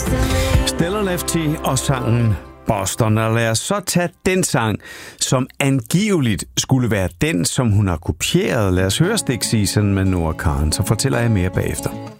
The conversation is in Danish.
Stellar Lefty og sangen Boston, og lad os så tage den sang, som angiveligt skulle være den, som hun har kopieret. Lad os høre Stick Season med Noah Kahan, så fortæller jeg mere bagefter.